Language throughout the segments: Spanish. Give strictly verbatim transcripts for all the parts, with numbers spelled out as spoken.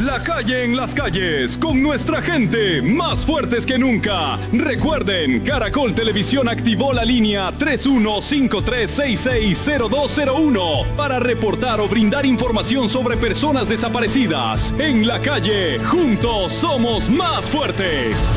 La calle en las calles, con nuestra gente, más fuertes que nunca. Recuerden, Caracol Televisión activó la línea tres uno cinco tres seis seis cero dos cero uno para reportar o brindar información sobre personas desaparecidas. En la calle, juntos somos más fuertes.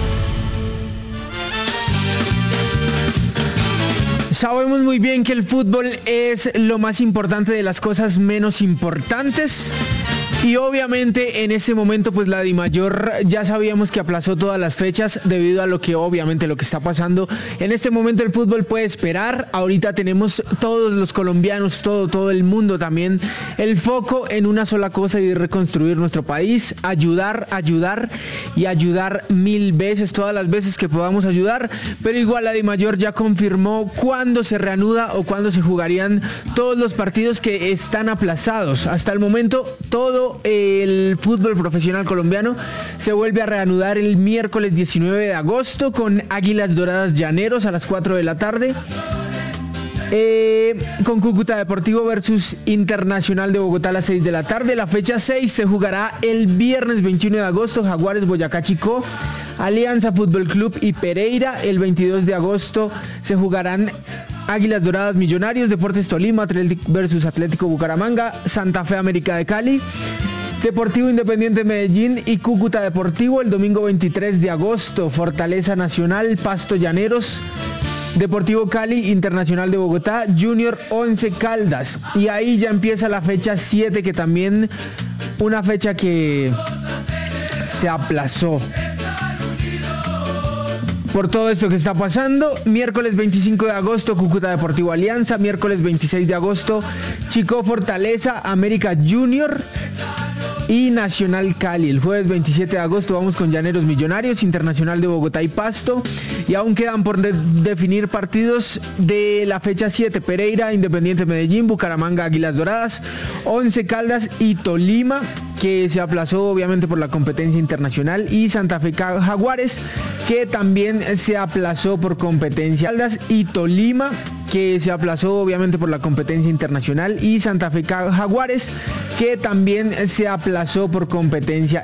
Sabemos muy bien que el fútbol es lo más importante de las cosas menos importantes. Y obviamente en este momento pues la DIMAYOR ya sabíamos que aplazó todas las fechas debido a lo que obviamente lo que está pasando. En este momento el fútbol puede esperar. Ahorita tenemos todos los colombianos, todo, todo el mundo también, el foco en una sola cosa y reconstruir nuestro país, ayudar, ayudar y ayudar mil veces, todas las veces que podamos ayudar. Pero igual la DIMAYOR ya confirmó cuándo se reanuda o cuándo se jugarían todos los partidos que están aplazados. Hasta el momento todo el fútbol profesional colombiano se vuelve a reanudar el miércoles diecinueve de agosto con Águilas Doradas Llaneros a las cuatro de la tarde. Eh, con Cúcuta Deportivo versus Internacional de Bogotá a las seis de la tarde. La fecha seis se jugará el viernes veintiuno de agosto. Jaguares Boyacá Chicó, Alianza Fútbol Club y Pereira. El veintidós de agosto se jugarán Águilas Doradas Millonarios, Deportes Tolima Atlético versus Atlético Bucaramanga, Santa Fe América de Cali, Deportivo Independiente Medellín y Cúcuta Deportivo. El domingo veintitrés de agosto, Fortaleza Nacional, Pasto Llaneros, Deportivo Cali, Internacional de Bogotá, Junior Once Caldas. Y ahí ya empieza la fecha siete, que también una fecha que se aplazó por todo esto que está pasando. Miércoles veinticinco de agosto, Cúcuta Deportivo Alianza. Miércoles veintiséis de agosto, Chico Fortaleza, América Junior y Nacional Cali. El jueves veintisiete de agosto vamos con Llaneros Millonarios, Internacional de Bogotá y Pasto. Y aún quedan por de- definir partidos de la fecha siete. Pereira, Independiente Medellín, Bucaramanga, Águilas Doradas, Once Caldas y Tolima, que se aplazó obviamente por la competencia internacional, y Santa Fe Jaguares, que también se aplazó por competencia. Caldas y Tolima, que se aplazó obviamente por la competencia internacional, y Santa Fe Jaguares, que también se aplazó por competencia